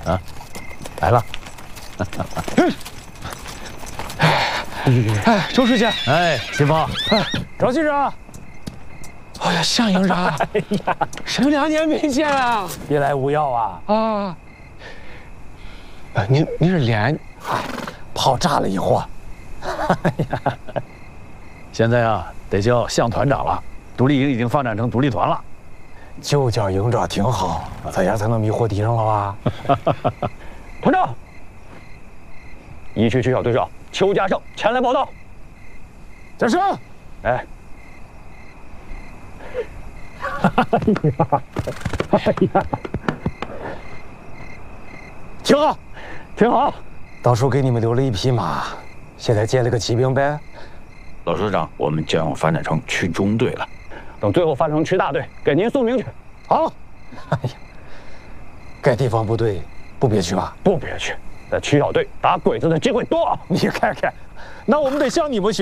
啊，来了。 哎，周书记， 哎，秦风， 哎，赵记者，哎呀，向营长，哎呀，什么2年没见啊？ 别来无恙啊！ 啊，您这脸， 炮炸了一货。哎呀，现在啊，得叫向团长了。独立营已经发展成独立团了。 就叫营长挺好，这样才能迷惑敌人了吧？团长，1区区小队长邱家胜前来报道。 家胜， 哎， 挺好，挺好。 当初给你们留了一匹马，现在建了个骑兵呗。 老师长，我们将要发展成区中队了， 等最后发成区大队，给您送名去。好。哎呀，该地方部队不憋屈吧？不憋屈，在区小队打鬼子的机会多。你看看，那我们得向你们学。